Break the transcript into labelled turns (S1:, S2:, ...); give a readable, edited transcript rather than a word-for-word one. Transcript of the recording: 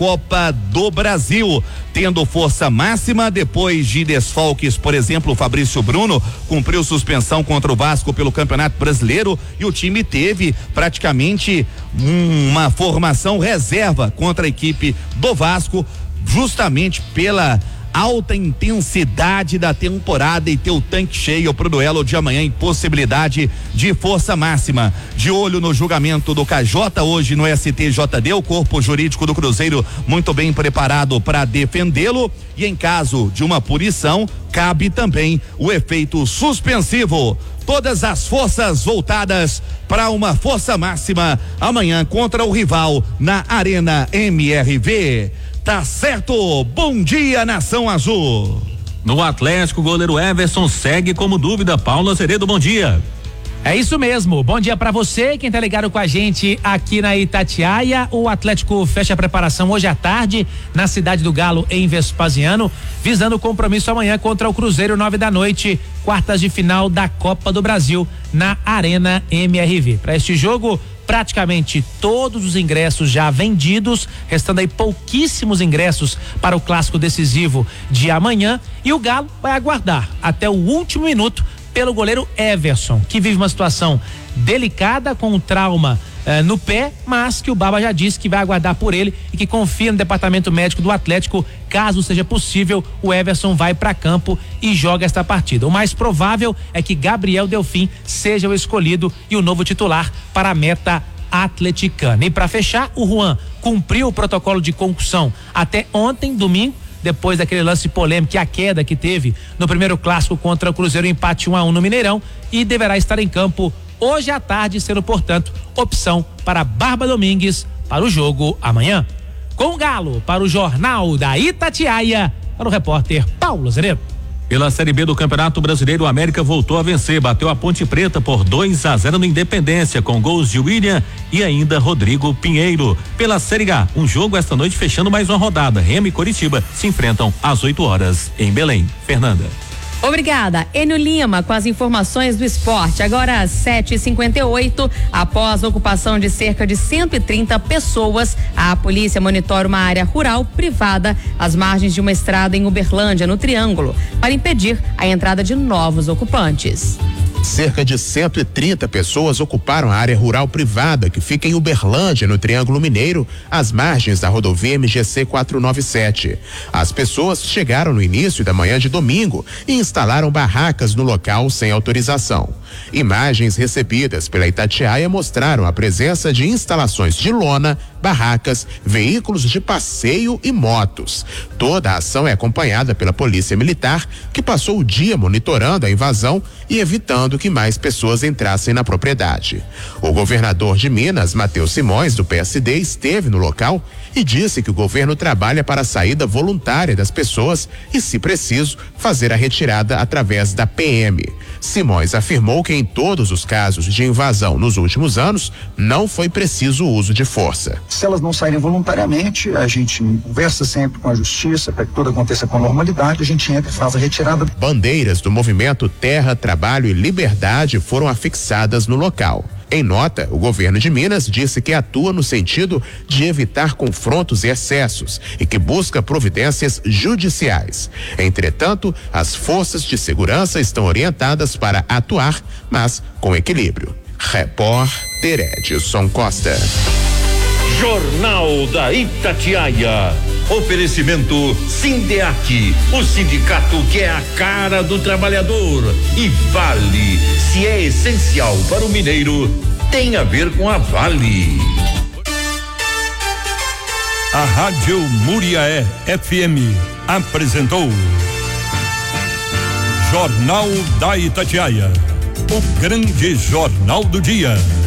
S1: Copa do Brasil, tendo força máxima depois de desfalques. Por exemplo, o Fabrício Bruno cumpriu suspensão contra o Vasco pelo Campeonato Brasileiro e o time teve praticamente uma formação reserva contra a equipe do Vasco, justamente pela alta intensidade da temporada e ter o tanque cheio pro duelo de amanhã, em possibilidade de força máxima. De olho no julgamento do KJ hoje no STJD, o corpo jurídico do Cruzeiro muito bem preparado para defendê-lo, e em caso de uma punição, cabe também o efeito suspensivo. Todas as forças voltadas para uma força máxima amanhã contra o rival na Arena MRV. Tá certo, bom dia, Nação Azul.
S2: No Atlético, o goleiro Everson segue como dúvida. Paulo Azeredo, bom dia.
S3: É isso mesmo, bom dia pra você, quem tá ligado com a gente aqui na Itatiaia. O Atlético fecha a preparação hoje à tarde na Cidade do Galo, em Vespasiano, visando o compromisso amanhã contra o Cruzeiro, 9h, quartas de final da Copa do Brasil na Arena MRV. Para este jogo, praticamente todos os ingressos já vendidos, restando aí pouquíssimos ingressos para o clássico decisivo de amanhã, e o Galo vai aguardar até o último minuto pelo goleiro Everson, que vive uma situação delicada com um trauma no pé, mas que o Baba já disse que vai aguardar por ele e que confia no departamento médico do Atlético. Caso seja possível, o Everson vai para campo e joga esta partida. O mais provável é que Gabriel Delfim seja o escolhido e o novo titular para a meta atleticana. E para fechar, o Juan cumpriu o protocolo de concussão até ontem, domingo, depois daquele lance polêmico e a queda que teve no primeiro clássico contra o Cruzeiro, empate 1-1 no Mineirão, e deverá estar em campo hoje à tarde, sendo, portanto, opção para Barba Domingues para o jogo amanhã. Com o Galo, para o Jornal da Itatiaia, para o repórter Paulo Azeredo.
S2: Pela Série B do Campeonato Brasileiro, o América voltou a vencer, bateu a Ponte Preta por 2-0 no Independência, com gols de William e ainda Rodrigo Pinheiro. Pela Série A, um jogo esta noite fechando mais uma rodada. Remo e Coritiba se enfrentam às 8h em Belém. Fernanda.
S4: Obrigada. Enio Lima com as informações do esporte. Agora às 7h58, após a ocupação de cerca de 130 pessoas, a polícia monitora uma área rural privada às margens de uma estrada em Uberlândia, no Triângulo, para impedir a entrada de novos ocupantes.
S5: Cerca de 130 pessoas ocuparam a área rural privada que fica em Uberlândia, no Triângulo Mineiro, às margens da rodovia MGC 497. As pessoas chegaram no início da manhã de domingo e instalaram barracas no local sem autorização. Imagens recebidas pela Itatiaia mostraram a presença de instalações de lona, barracas, veículos de passeio e motos. Toda a ação é acompanhada pela Polícia Militar, que passou o dia monitorando a invasão e evitando que mais pessoas entrassem na propriedade. O governador de Minas, Matheus Simões, do PSD, esteve no local e disse que o governo trabalha para a saída voluntária das pessoas e, se preciso, fazer a retirada através da PM. Simões afirmou que em todos os casos de invasão nos últimos anos, não foi preciso o uso de força.
S6: Se elas não saírem voluntariamente, a gente conversa sempre com a justiça para que tudo aconteça com normalidade, a gente entra e faz a retirada.
S5: Bandeiras do movimento Terra, Trabalho e Liberdade foram afixadas no local. Em nota, o governo de Minas disse que atua no sentido de evitar confrontos e excessos e que busca providências judiciais. Entretanto, as forças de segurança estão orientadas para atuar, mas com equilíbrio. Repórter Edson Costa.
S7: Jornal da Itatiaia. Oferecimento Sindeat, o sindicato que é a cara do trabalhador. E Vale, se é essencial para o mineiro, tem a ver com a Vale.
S8: A Rádio Muriaé FM apresentou Jornal da Itatiaia, o grande jornal do dia.